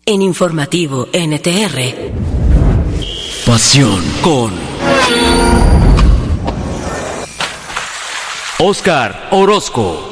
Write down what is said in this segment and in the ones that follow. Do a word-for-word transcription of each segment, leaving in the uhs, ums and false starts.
En Informativo N T R. Pasión con Óscar Orozco.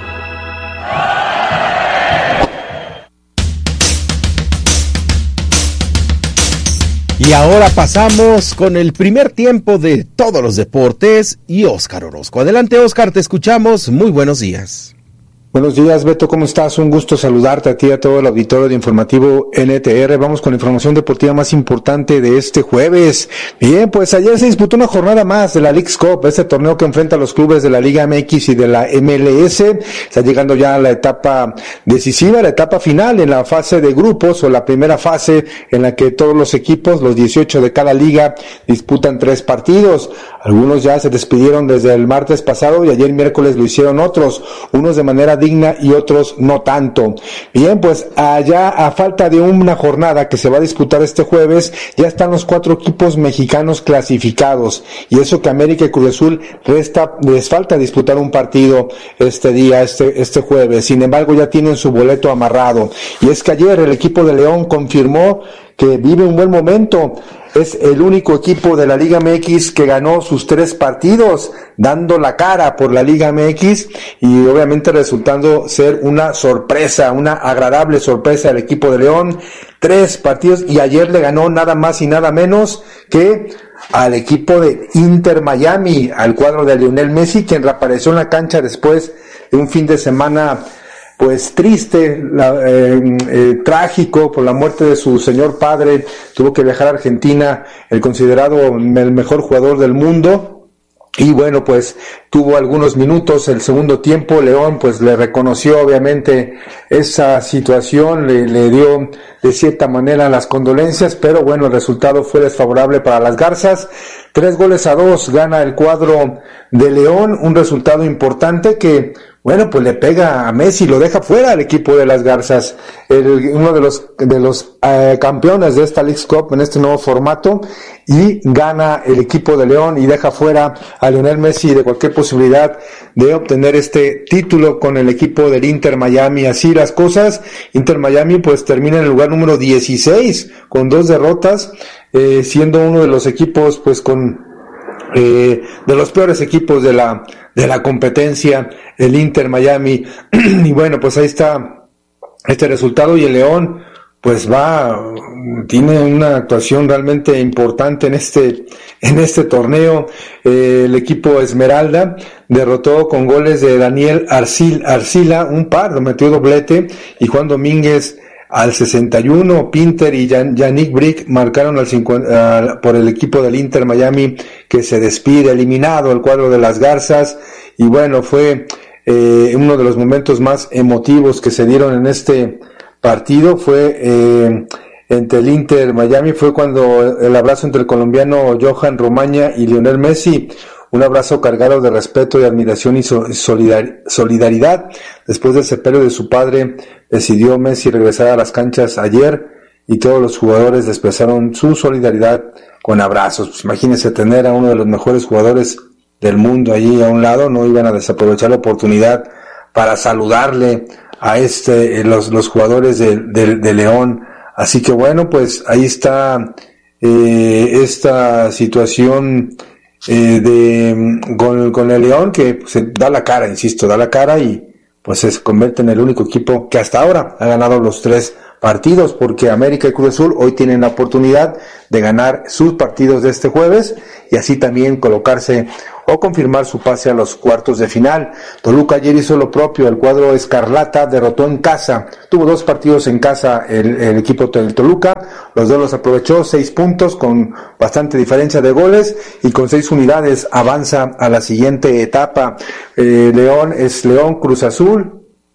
Y ahora pasamos con el primer tiempo de todos los deportes y Óscar Orozco. Adelante, Óscar, te escuchamos. Muy buenos días. Buenos días, Beto, ¿cómo estás? Un gusto saludarte a ti y a todo el auditorio de Informativo N T R. Vamos con la información deportiva más importante de este jueves. Bien, pues ayer se disputó una jornada más de la Leagues Cup, este torneo que enfrenta a los clubes de la Liga M X y de la M L S. Está llegando ya a la etapa decisiva, la etapa final en la fase de grupos o la primera fase en la que todos los equipos, los dieciocho de cada liga, disputan tres partidos. Algunos ya se despidieron desde el martes pasado y ayer miércoles lo hicieron otros, unos de manera digna y otros no tanto. Bien, pues allá a falta de una jornada que se va a disputar este jueves, ya están los cuatro equipos mexicanos clasificados, y eso que América y Cruz Azul resta, les falta disputar un partido este día, este, este jueves. Sin embargo, ya tienen su boleto amarrado, y es que ayer el equipo de León confirmó que vive un buen momento. Es el único equipo de la Liga M X que ganó sus tres partidos, dando la cara por la Liga M X y obviamente resultando ser una sorpresa, una agradable sorpresa al equipo de León. Tres partidos, y ayer le ganó nada más y nada menos que al equipo de Inter Miami, al cuadro de Lionel Messi, quien reapareció en la cancha después de un fin de semana pues triste, la, eh, eh, trágico por la muerte de su señor padre. Tuvo que viajar a Argentina, el considerado el mejor jugador del mundo, y bueno, pues tuvo algunos minutos el segundo tiempo. León pues le reconoció obviamente esa situación, le, le dio de cierta manera las condolencias, pero bueno, el resultado fue desfavorable para las Garzas. Tres goles a dos gana el cuadro de León, un resultado importante que, bueno, pues le pega a Messi, lo deja fuera al equipo de las Garzas, el, uno de los de los eh, campeones de esta Leagues Cup en este nuevo formato, y gana el equipo de León y deja fuera a Lionel Messi de cualquier posibilidad de obtener este título con el equipo del Inter Miami. Así las cosas, Inter Miami pues termina en el lugar número dieciséis con dos derrotas, eh, siendo uno de los equipos pues con eh, de los peores equipos de la de la competencia, el Inter Miami. Y bueno, pues ahí está este resultado, y el León pues va, tiene una actuación realmente importante en este en este torneo. Eh, el equipo Esmeralda derrotó con goles de Daniel Arcil, Arcila, un par, lo metió doblete, y Juan Domínguez al sesenta y uno, Pinter y Yan, Yannick Brick marcaron al cincuenta, uh, por el equipo del Inter Miami, que se despide eliminado el cuadro de las Garzas. Y bueno, fue eh, uno de los momentos más emotivos que se dieron en este partido, fue eh, entre el Inter Miami, fue cuando el abrazo entre el colombiano Johan Romaña y Lionel Messi, un abrazo cargado de respeto y admiración y solidar- solidaridad. Después del sepelio de su padre, decidió Messi regresar a las canchas ayer, y todos los jugadores le expresaron su solidaridad con abrazos. Pues imagínense tener a uno de los mejores jugadores del mundo allí a un lado, no iban a desaprovechar la oportunidad para saludarle a este los, los jugadores de, de, de León. Así que bueno, pues ahí está eh, esta situación eh, de con, con el León, que se da la cara, insisto, da la cara, y pues se convierte en el único equipo que hasta ahora ha ganado los tres partidos, porque América y Cruz Azul hoy tienen la oportunidad de ganar sus partidos de este jueves y así también colocarse o confirmar su pase a los cuartos de final. Toluca ayer hizo lo propio, el cuadro escarlata derrotó en casa, tuvo dos partidos en casa el, el equipo del Toluca, los dos los aprovechó, seis puntos con bastante diferencia de goles, y con seis unidades avanza a la siguiente etapa. Eh, León es León, Cruz Azul,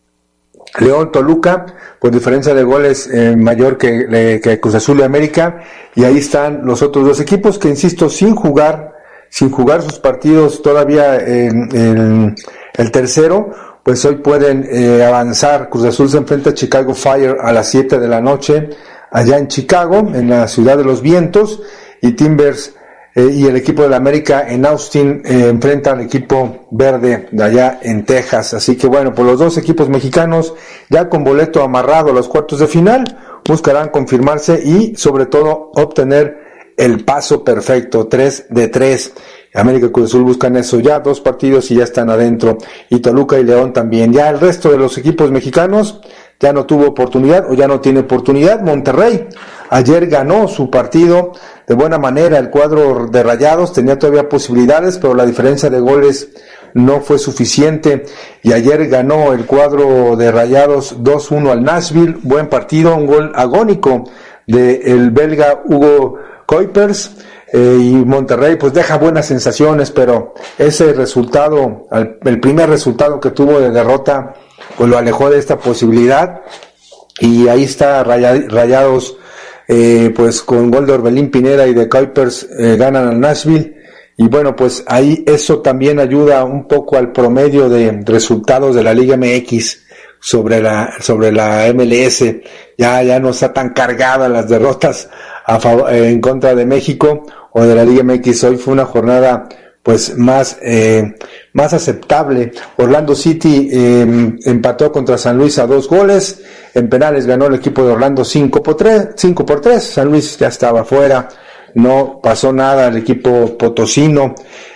León, Toluca, con diferencia de goles eh, mayor que, eh, que Cruz Azul y América, y ahí están los otros dos equipos que, insisto, sin jugar, sin jugar sus partidos todavía en, en el tercero, pues hoy pueden eh, avanzar. Cruz Azul se enfrenta a Chicago Fire a las siete de la noche, allá en Chicago, en la ciudad de los vientos, y Timbers eh, y el equipo de la América en Austin eh, enfrentan al equipo verde de allá en Texas. Así que bueno, por los dos equipos mexicanos ya con boleto amarrado a los cuartos de final, buscarán confirmarse y sobre todo obtener el paso perfecto, tres de tres. América y Cruz Azul buscan eso ya, dos partidos y ya están adentro, y Toluca y León también. Ya el resto de los equipos mexicanos ya no tuvo oportunidad o ya no tiene oportunidad. Monterrey ayer ganó su partido de buena manera, el cuadro de Rayados tenía todavía posibilidades, pero la diferencia de goles no fue suficiente, y ayer ganó el cuadro de Rayados dos uno al Nashville, buen partido, un gol agónico del belga Hugo Kuipers. Eh, y Monterrey pues deja buenas sensaciones, pero ese resultado, el primer resultado que tuvo de derrota, pues lo alejó de esta posibilidad, y ahí está Rayados, eh, pues con gol de Orbelín Pineda y de Kuipers, eh, ganan al Nashville, y bueno, pues ahí eso también ayuda un poco al promedio de resultados de la Liga M X sobre la sobre la M L S. Ya ya no está tan cargada las derrotas a favor, eh, en contra de México o de la Liga M X. Hoy fue una jornada pues más eh, más aceptable. Orlando City eh, empató contra San Luis a dos goles, en penales ganó el equipo de Orlando cinco por tres, San Luis ya estaba fuera, no pasó nada al equipo potosino,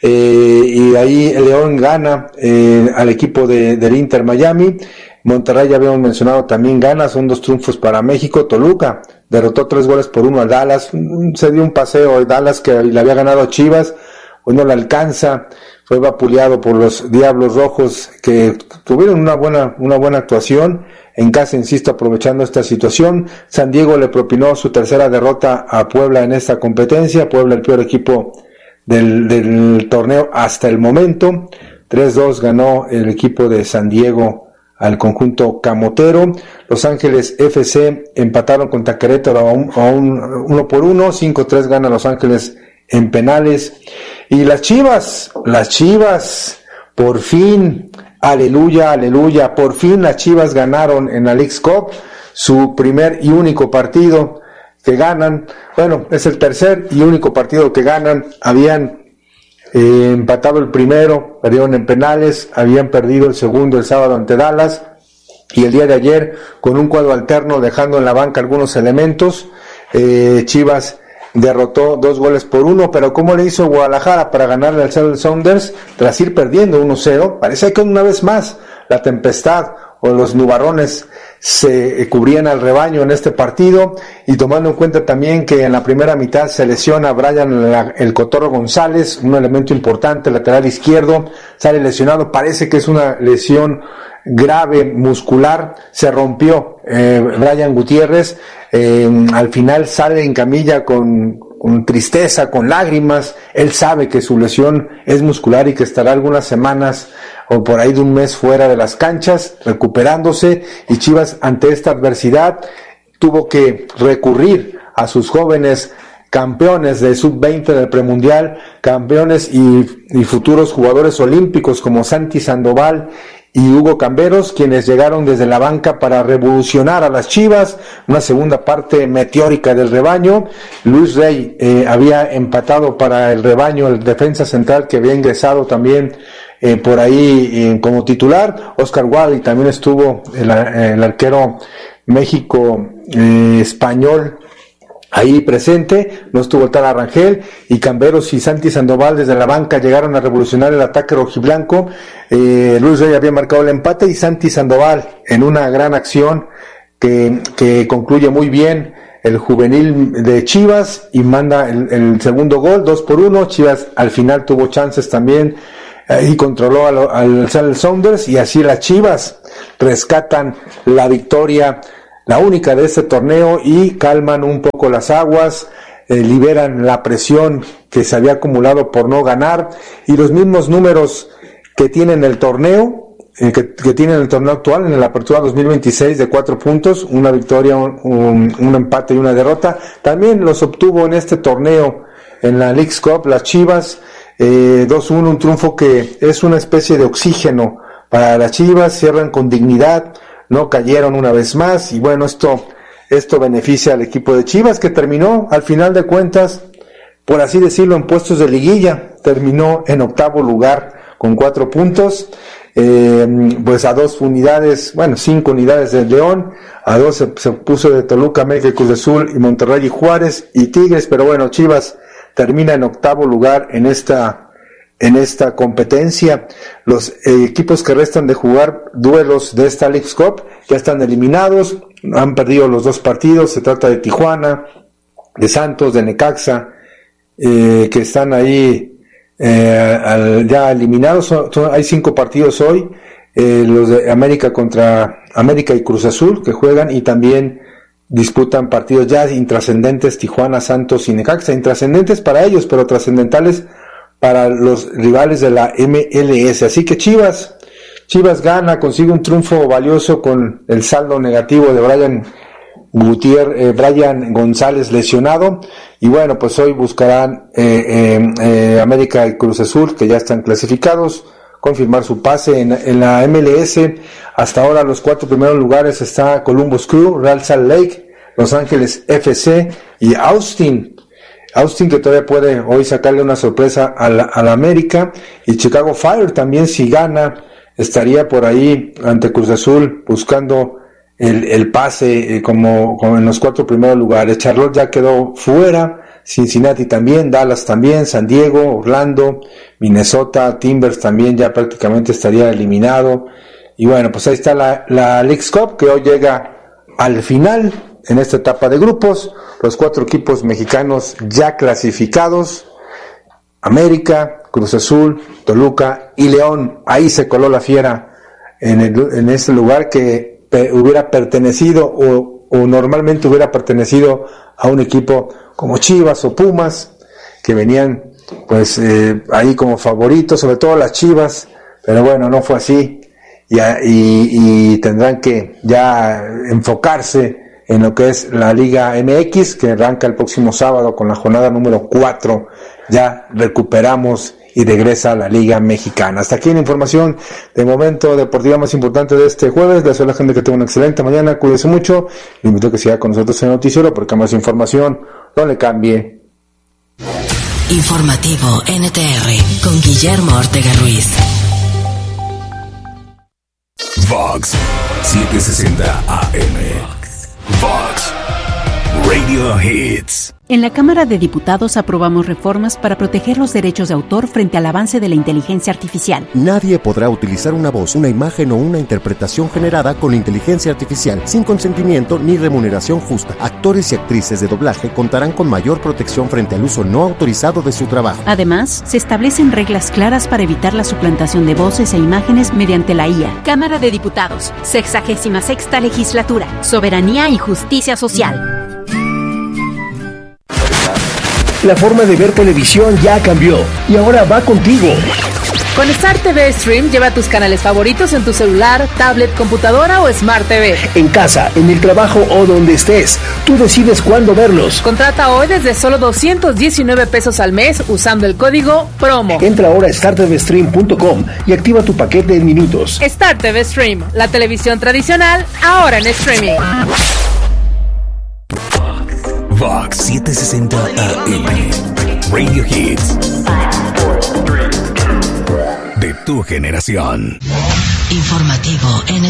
eh, y ahí el León gana eh, al equipo de, del Inter Miami. Monterrey, ya habíamos mencionado, también gana, son dos triunfos para México. Toluca derrotó tres goles por uno al Dallas, se dio un paseo de Dallas que le había ganado a Chivas, hoy no le alcanza, fue vapuleado por los Diablos Rojos, que tuvieron una buena, una buena actuación en casa, insisto, aprovechando esta situación. San Diego le propinó su tercera derrota a Puebla en esta competencia, Puebla el peor equipo del, del torneo hasta el momento, tres dos ganó el equipo de San Diego al conjunto camotero. Los Ángeles F C empataron contra Querétaro a un, a un uno por uno, cinco tres gana Los Ángeles en penales. Y las Chivas, las Chivas, por fin, aleluya, aleluya, por fin las Chivas ganaron en la Leagues Cup, su primer y único partido que ganan, bueno, es el tercer y único partido que ganan. Habían Eh, empatado el primero, perdieron en penales, habían perdido el segundo el sábado ante Dallas, y el día de ayer con un cuadro alterno, dejando en la banca algunos elementos, eh, Chivas derrotó dos goles por uno. Pero ¿cómo le hizo Guadalajara para ganarle al Seattle Sounders tras ir perdiendo uno cero? Parece que una vez más la tempestad o los nubarrones se cubrían al rebaño en este partido, y tomando en cuenta también que en la primera mitad se lesiona Brian el Cotorro González, un elemento importante, lateral izquierdo, sale lesionado, parece que es una lesión grave muscular, se rompió eh, Brian Gutiérrez, eh, al final sale en camilla con con tristeza, con lágrimas. Él sabe que su lesión es muscular y que estará algunas semanas o por ahí de un mes fuera de las canchas, recuperándose, y Chivas ante esta adversidad tuvo que recurrir a sus jóvenes campeones de sub veinte del premundial, campeones y, y futuros jugadores olímpicos como Santi Sandoval y Hugo Camberos, quienes llegaron desde la banca para revolucionar a las Chivas. Una segunda parte meteórica del rebaño. Luis Rey eh, había empatado para el rebaño, el defensa central que había ingresado también eh, por ahí eh, como titular. Oscar Wally también estuvo, el, el arquero México eh, español, ahí presente, no estuvo Tala Rangel, y Camberos y Santi Sandoval desde la banca llegaron a revolucionar el ataque rojiblanco. eh, Luis Rey había marcado el empate, y Santi Sandoval en una gran acción que, que concluye muy bien el juvenil de Chivas y manda el, el segundo gol, dos por uno. Chivas al final tuvo chances también eh, y controló al, al Seattle Sounders, y así las Chivas rescatan la victoria, la única de este torneo, y calman un poco las aguas, eh, liberan la presión que se había acumulado por no ganar, y los mismos números que tienen el torneo, eh, que, que tienen el torneo actual en la apertura dos mil veintiséis de cuatro puntos, una victoria, un, un, un empate y una derrota, también los obtuvo en este torneo en la Leagues Cup las Chivas, eh, dos uno, un triunfo que es una especie de oxígeno para las Chivas, cierran con dignidad, no cayeron una vez más, y bueno, esto, esto beneficia al equipo de Chivas, que terminó, al final de cuentas, por así decirlo, en puestos de liguilla, terminó en octavo lugar con cuatro puntos, eh, pues a dos unidades, bueno, cinco unidades de León, a dos se, se puso de Toluca, América y Cruz Azul, y Monterrey y Juárez y Tigres, pero bueno, Chivas termina en octavo lugar en esta en esta competencia. Los eh, equipos que restan de jugar duelos de esta Leagues Cup ya están eliminados, han perdido los dos partidos. Se trata de Tijuana, de Santos, de Necaxa, eh, que están ahí eh, al, ya eliminados. Son, son, hay cinco partidos hoy, eh, los de América contra América y Cruz Azul que juegan, y también disputan partidos ya intrascendentes, Tijuana, Santos y Necaxa, intrascendentes para ellos, pero trascendentales para los rivales de la M L S. Así que Chivas, Chivas gana, consigue un triunfo valioso con el saldo negativo de Brian Gutiérrez, eh, Brian González lesionado, y bueno, pues hoy buscarán eh, eh, eh, América y Cruz Azul, que ya están clasificados, confirmar su pase en, en la M L S. Hasta ahora los cuatro primeros lugares está Columbus Crew, Real Salt Lake, Los Ángeles F C y Austin. Austin, que todavía puede hoy sacarle una sorpresa a la, a la América, y Chicago Fire también, si gana, estaría por ahí ante Cruz Azul buscando el, el pase eh, como, como en los cuatro primeros lugares. Charlotte ya quedó fuera, Cincinnati también, Dallas también, San Diego, Orlando, Minnesota, Timbers también ya prácticamente estaría eliminado. Y bueno, pues ahí está la, la Leagues Cup, que hoy llega al final en esta etapa de grupos. Los cuatro equipos mexicanos ya clasificados: América, Cruz Azul, Toluca y León. Ahí se coló la fiera en, el, en este lugar que pe, hubiera pertenecido o, o normalmente hubiera pertenecido a un equipo como Chivas o Pumas, que venían pues eh, ahí como favoritos, sobre todo las Chivas, pero bueno, no fue así, y, y, y tendrán que ya enfocarse en lo que es la Liga M X, que arranca el próximo sábado con la jornada número cuatro. Ya recuperamos y regresa a la Liga Mexicana. Hasta aquí la información de momento deportiva más importante de este jueves. Les deseo a la gente que tenga una excelente mañana, cuídese mucho. Le invito a que siga con nosotros en el noticiero, porque más información, no le cambie. Informativo N T R con Guillermo Ortega Ruiz. Vox setecientos sesenta A M. Vox Radio Hits. En la Cámara de Diputados aprobamos reformas para proteger los derechos de autor frente al avance de la inteligencia artificial. Nadie podrá utilizar una voz, una imagen o una interpretación generada con inteligencia artificial sin consentimiento ni remuneración justa. Actores y actrices de doblaje contarán con mayor protección frente al uso no autorizado de su trabajo. Además, se establecen reglas claras para evitar la suplantación de voces e imágenes mediante la I A. Cámara de Diputados, sexagésima sexta legislatura, soberanía y justicia social. La forma de ver televisión ya cambió y ahora va contigo. Con Star T V Stream lleva tus canales favoritos en tu celular, tablet, computadora o Smart T V. En casa, en el trabajo o donde estés, tú decides cuándo verlos. Contrata hoy desde solo doscientos diecinueve pesos al mes usando el código PROMO. Entra ahora a star t v stream punto com y activa tu paquete en minutos. Star T V Stream, la televisión tradicional, ahora en streaming. Vox setecientos sesenta A M. Radio Hits. De tu generación. Informativo N T R.